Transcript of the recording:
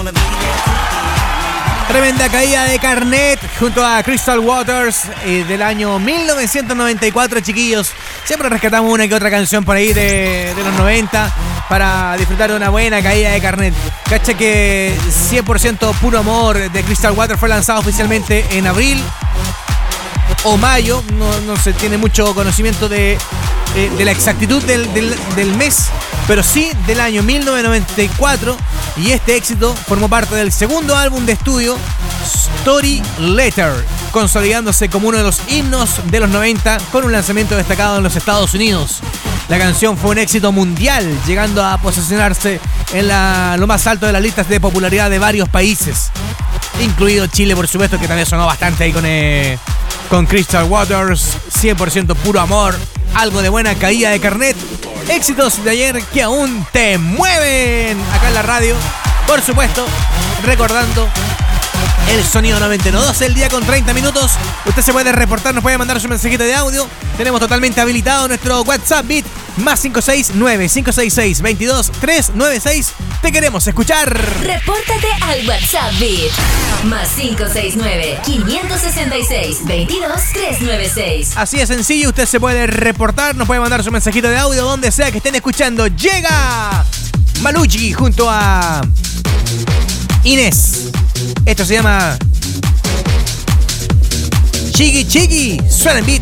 Tremenda caída de Carnet junto a Crystal Waters del año 1994, chiquillos. Siempre rescatamos una que otra canción por ahí de los 90 para disfrutar de una buena caída de Carnet. Cacha que 100% Puro Amor de Crystal Waters fue lanzado oficialmente en abril o mayo. No se tiene mucho conocimiento de la exactitud del mes, pero sí del año 1994, y este éxito formó parte del segundo álbum de estudio Story Letter, consolidándose como uno de los himnos de los 90 con un lanzamiento destacado en los Estados Unidos. La canción fue un éxito mundial, llegando a posicionarse en lo más alto de las listas de popularidad de varios países, incluido Chile, por supuesto, que también sonó bastante ahí con Crystal Waters. 100% Puro Amor, algo de buena caída de Carnet. Éxitos de ayer que aún te mueven acá en la radio, por supuesto, recordando el sonido 99.2, el día con 30 minutos. Usted se puede reportar, nos puede mandar su mensajito de audio. Tenemos totalmente habilitado nuestro WhatsApp Beat más 569-566-22396. Te queremos escuchar. Repórtate al WhatsApp Beat más 569-566-22396. Así de sencillo, usted se puede reportar, nos puede mandar su mensajito de audio donde sea que estén escuchando. Llega Maluchi junto a Inés. Esto se llama Chigui Chigui. Suena en Beat.